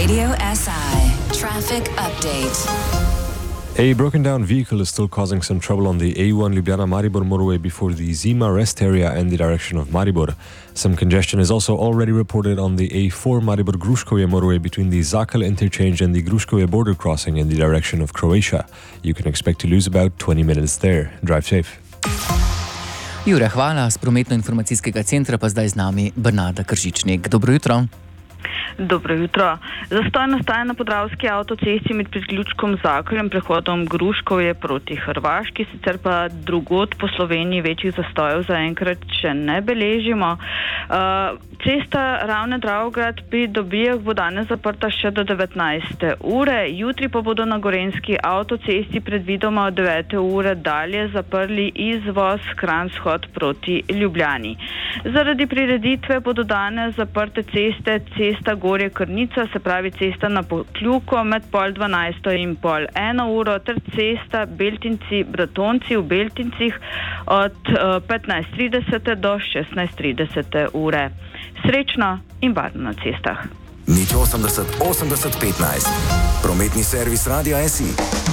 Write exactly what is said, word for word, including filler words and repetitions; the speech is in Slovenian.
Radio S I Traffic Update. A broken down vehicle is still causing some trouble on the A one Ljubljana-Maribor motorway before the Zima rest area and the direction of Maribor. Some congestion is also already reported on the A four Maribor-Gruškovje motorway between the Zakal interchange and the Gruškovje border crossing in the direction of Croatia. You can expect to lose about twenty minutes there. Drive safe. Jure, hvala. Z prometno-informacijskega centra pa zdaj z nami Bernarda Kržičnik. Dobro jutro. Dobro jutro. Zastoj nastaja na Podravski avtocesti med priključkom Zakaljem, prehodom Gruškovje proti Hrvaški, sicer pa drugod po Sloveniji večjih zastojev zaenkrat še ne beležimo. Uh, cesta Ravne-Dravograd pri Dobijah bo danes zaprta še do devetnajste ure, jutri pa bodo na Gorenjski avtocesti predvidoma od devete ure dalje zaprli izvoz Kranj-Vzhod proti Ljubljani. Zaradi prireditve bodo danes zaprte ceste, cesta Gorje Krnica, se pravi cesta na Pokljuko med pol dvanajsto in pol eno uro, ter cesta Beltinci-Bratonci v Beltincih od uh, petnajst trideset do šestnajst trideset ure. Srečno in varno na cestah. Nič osemdeset osemdeset petnajst. Prometni servis Radia S I.